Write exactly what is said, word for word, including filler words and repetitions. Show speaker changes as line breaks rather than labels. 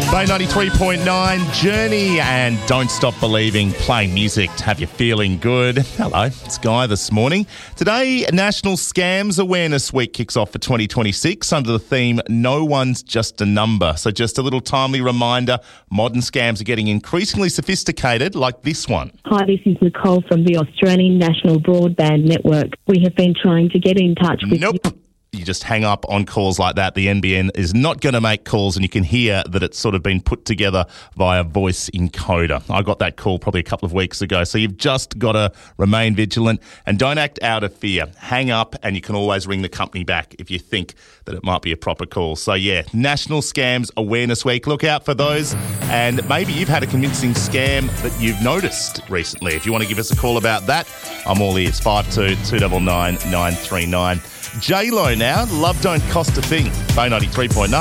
Bay ninety-three point nine, Journey and Don't Stop Believing, playing music to have you feeling good. Hello, it's Guy this morning. Today, National Scams Awareness Week kicks off for twenty twenty-six under the theme, No One's Just a Number. So just a little timely reminder, modern scams are getting increasingly sophisticated, like this one.
Hi, this is Nicole from the Australian National Broadband Network. We have been trying to get in touch with
Nope.
you.
You just hang up on calls like that. The N B N is not going to make calls, and you can hear that it's sort of been put together via voice encoder. I got that call probably a couple of weeks ago. So you've just got to remain vigilant and don't act out of fear. Hang up, and you can always ring the company back if you think that it might be a proper call. So yeah, National Scams Awareness Week. Look out for those. And maybe you've had a convincing scam that you've noticed recently. If you want to give us a call about that, I'm all ears. five two two nine nine nine three nine. J-Lo now, Love Don't Cost a Thing. Bay ninety-three point nine.